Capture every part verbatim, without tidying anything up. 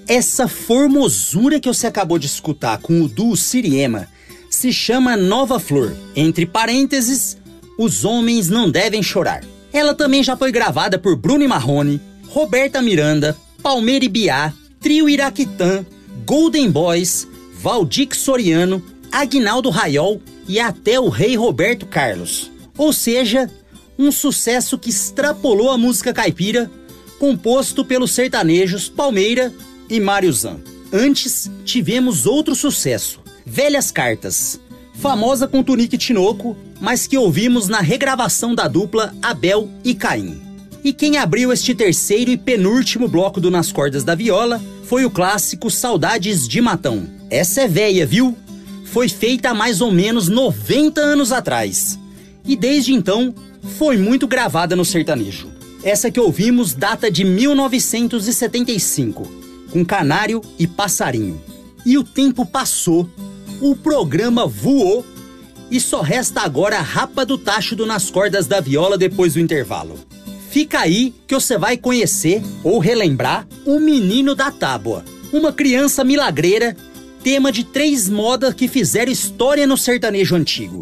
Essa formosura que você acabou de escutar com o duo Siriema se chama Nova Flor. Entre parênteses, Os Homens Não Devem Chorar. Ela também já foi gravada por Bruno e Marrone, Roberta Miranda, Palmeira e Biá, Trio Iraquitã, Golden Boys, Valdir Soriano, Aguinaldo Raiol e até o rei Roberto Carlos. Ou seja, um sucesso que extrapolou a música caipira, composto pelos sertanejos Palmeira e Mário Zan. Antes, tivemos outro sucesso, Velhas Cartas, famosa com Tunique e Tinoco, mas que ouvimos na regravação da dupla Abel e Caim. E quem abriu este terceiro e penúltimo bloco do Nas Cordas da Viola foi o clássico Saudades de Matão. Essa é véia, viu? Foi feita há mais ou menos noventa anos atrás. E desde então, foi muito gravada no sertanejo. Essa que ouvimos data de mil novecentos e setenta e cinco, com Canário e Passarinho. E o tempo passou, o programa voou, e só resta agora a rapa do tacho do Nas Cordas da Viola depois do intervalo. Fica aí que você vai conhecer, ou relembrar, o Menino da Tábua. Uma criança milagreira, tema de três modas que fizeram história no sertanejo antigo.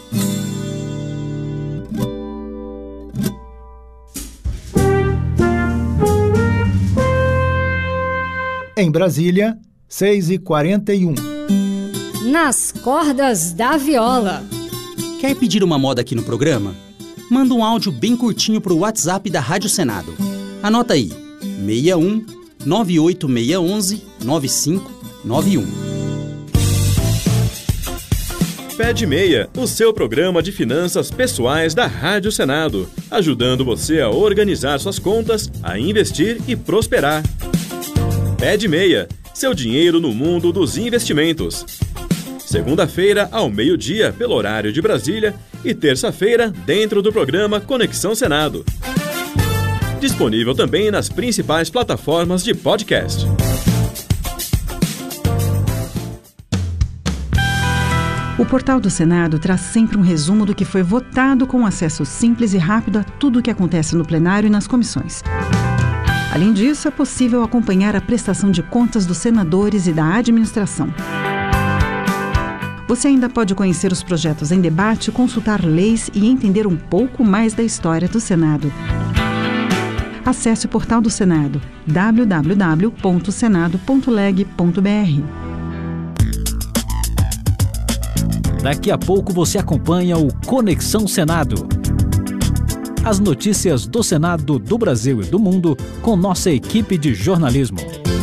Em Brasília, seis e quarenta e um. Nas Cordas da Viola. Quer pedir uma moda aqui no programa? Manda um áudio bem curtinho pro WhatsApp da Rádio Senado. Anota aí, seis um nove oito seis um um nove cinco nove um. Pede Meia, o seu programa de finanças pessoais da Rádio Senado, ajudando você a organizar suas contas, a investir e prosperar. Pede Meia, seu dinheiro no mundo dos investimentos. Segunda-feira, ao meio-dia, pelo horário de Brasília, e terça-feira, dentro do programa Conexão Senado. Disponível também nas principais plataformas de podcast. O portal do Senado traz sempre um resumo do que foi votado com acesso simples e rápido a tudo o que acontece no plenário e nas comissões. Além disso, é possível acompanhar a prestação de contas dos senadores e da administração. Você ainda pode conhecer os projetos em debate, consultar leis e entender um pouco mais da história do Senado. Acesse o portal do Senado, w w w ponto senado ponto leg ponto b r. Daqui a pouco você acompanha o Conexão Senado. As notícias do Senado, do Brasil e do mundo com nossa equipe de jornalismo.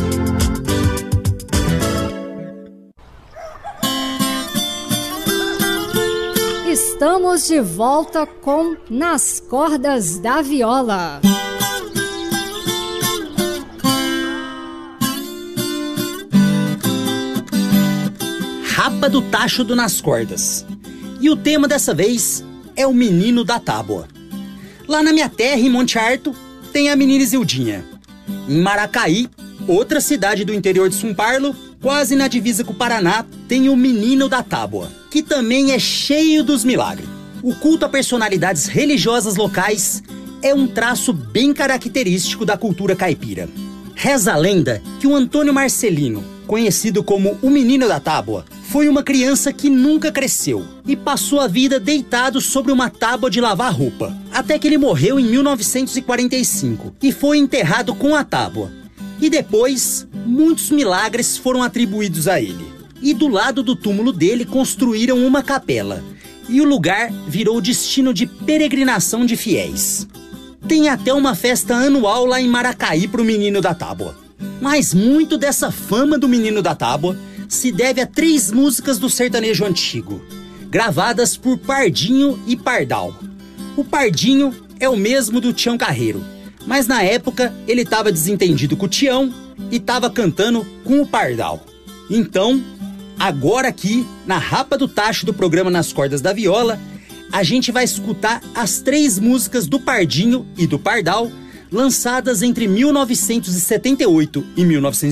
Estamos de volta com Nas Cordas da Viola. Rapa do tacho do Nas Cordas. E o tema dessa vez é o Menino da Tábua. Lá na minha terra, em Monte Arto, tem a menina Isildinha. Em Maracaí, outra cidade do interior de São Paulo, quase na divisa com o Paraná, tem o Menino da Tábua, que também é cheio dos milagres. O culto a personalidades religiosas locais é um traço bem característico da cultura caipira. Reza a lenda que o Antônio Marcelino, conhecido como o Menino da Tábua, foi uma criança que nunca cresceu e passou a vida deitado sobre uma tábua de lavar roupa, até que ele morreu em mil novecentos e quarenta e cinco e foi enterrado com a tábua. E depois, muitos milagres foram atribuídos a ele. E do lado do túmulo dele construíram uma capela, e o lugar virou destino de peregrinação de fiéis. Tem até uma festa anual lá em Maracaí para o Menino da Tábua. Mas muito dessa fama do Menino da Tábua se deve a três músicas do sertanejo antigo, gravadas por Pardinho e Pardal. O Pardinho é o mesmo do Tião Carreiro, mas na época ele estava desentendido com o Tião e estava cantando com o Pardal. Então, agora aqui, na Rapa do Tacho do programa Nas Cordas da Viola, a gente vai escutar as três músicas do Pardinho e do Pardal, lançadas entre mil novecentos e setenta e oito e mil novecentos